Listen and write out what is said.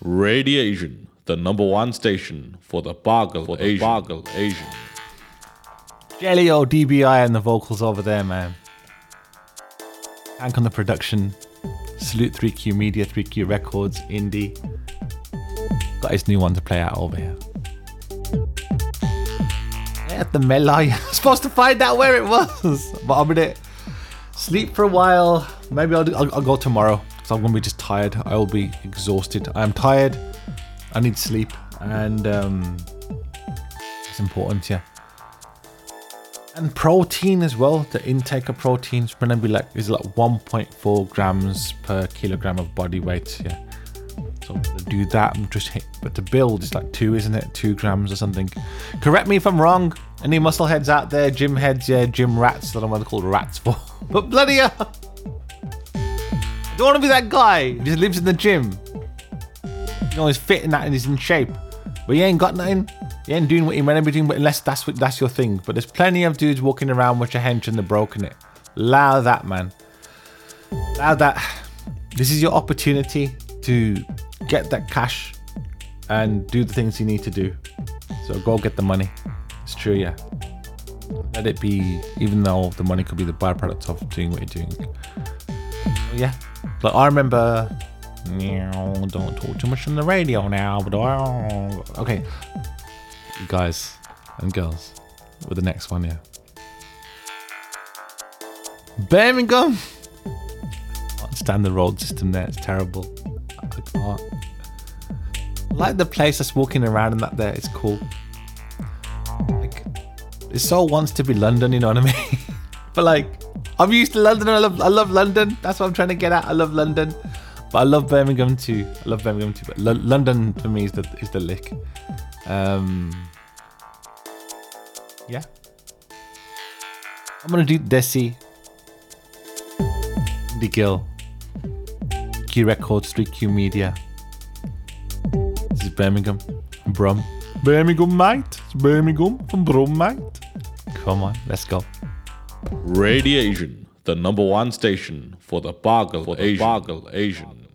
Radiation, the #1 station for the Bargle Asian. Jelly-O, DBI and the vocals over there, man. Hank on the production. Salute 3Q Media, 3Q Records, Indie. Got his new one to play out over here. At the Melai. I was supposed to find out where it was. But I'm gonna sleep for a while. Maybe I'll go tomorrow. Because I'm gonna be just tired. I will be exhausted. I'm tired. I need sleep. And it's important, yeah. And protein as well. The intake of protein is gonna be like 1.4 grams per kilogram of body weight. Yeah. So I'm gonna do that and just hit. But to build is like 2, isn't it? 2 grams or something. Correct me if I'm wrong. Any muscle heads out there, gym heads, yeah, gym rats. I don't know what they're called rats for. But bloody hell. I don't want to be that guy who just lives in the gym. You know, he's fit in that and he's in shape. But he ain't got nothing. He ain't doing what he meant to be doing, but unless that's your thing. But there's plenty of dudes walking around with your hench and they're broken it. Allow that, man. Allow that. This is your opportunity to get that cash and do the things you need to do. So go get the money. It's true, yeah. Let it be, even though the money could be the byproduct of doing what you're doing. Yeah. Like I remember, don't talk too much on the radio now, but okay. You guys and girls with the next one, yeah. Birmingham. I can't stand the road system there. It's terrible. I can't. I like the place that's walking around and that there. It's cool. Like, it so wants to be London, you know what I mean? But like, I'm used to London. I love London. That's what I'm trying to get at. I love London, but I love Birmingham too. But London for me is the lick. Yeah. I'm gonna do Desi, The Gill, Q Records, 3Q Media. This is Birmingham, Brum. Birmingham, mate. It's Birmingham from Brum, mate. Come on, let's go. Radiation, the #1 station for the Bargle Asian.